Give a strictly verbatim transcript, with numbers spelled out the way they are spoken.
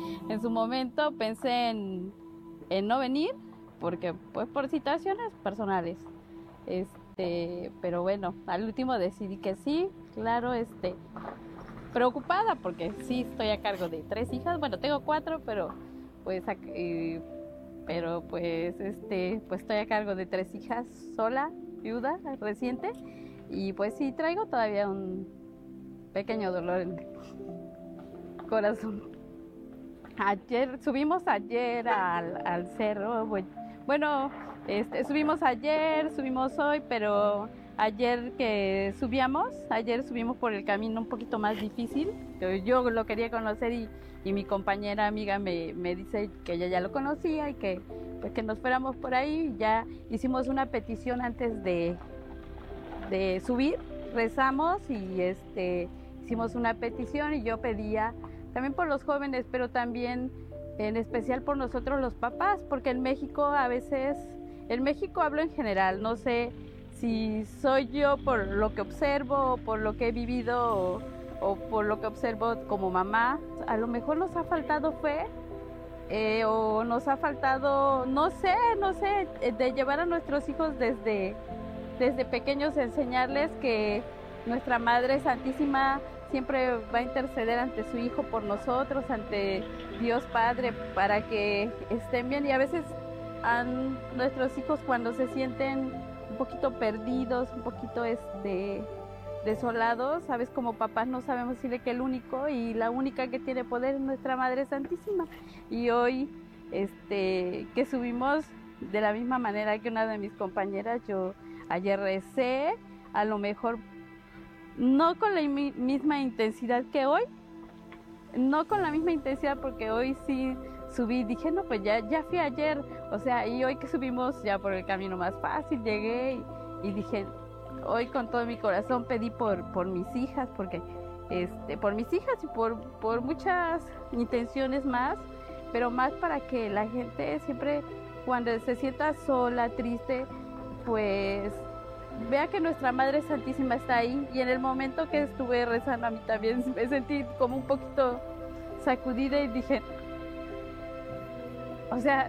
En su momento pensé en, en no venir, porque pues por situaciones personales. Este, pero bueno, al último decidí que sí, claro, este, preocupada porque sí estoy a cargo de tres hijas, bueno, tengo cuatro, pero pues eh, pero pues este, pues estoy a cargo de tres hijas sola, viuda, reciente, y pues sí traigo todavía un pequeño dolor en el corazón. Ayer, subimos ayer al, al cerro, bueno, este, subimos ayer, subimos hoy, pero ayer que subíamos, ayer subimos por el camino un poquito más difícil, yo lo quería conocer y, y mi compañera amiga me, me dice que ella ya lo conocía y que, pues, que nos fuéramos por ahí. Ya hicimos una petición antes de, de subir, rezamos y este, hicimos una petición y yo pedía también por los jóvenes, pero también en especial por nosotros los papás, porque en México a veces, en México hablo en general, no sé si soy yo por lo que observo o por lo que he vivido o, o por lo que observo como mamá, a lo mejor nos ha faltado fe eh, o nos ha faltado, no sé, no sé, de llevar a nuestros hijos desde, desde pequeños, enseñarles que nuestra Madre Santísima siempre va a interceder ante su Hijo por nosotros, ante Dios Padre, para que estén bien. Y a veces a nuestros hijos cuando se sienten un poquito perdidos, un poquito este, desolados, sabes, como papás no sabemos decirle que el único y la única que tiene poder es nuestra Madre Santísima. Y hoy este, que subimos de la misma manera que una de mis compañeras, yo ayer recé, a lo mejor no con la misma intensidad que hoy, no con la misma intensidad porque hoy sí subí, dije no pues ya, ya fui ayer, o sea, y hoy que subimos ya por el camino más fácil, llegué y, y dije, hoy con todo mi corazón pedí por, por mis hijas, porque este, por mis hijas y por, por muchas intenciones más, pero más para que la gente siempre cuando se sienta sola, triste, pues vea que nuestra Madre Santísima está ahí. Y en el momento que estuve rezando a mí también me sentí como un poquito sacudida y dije, o sea,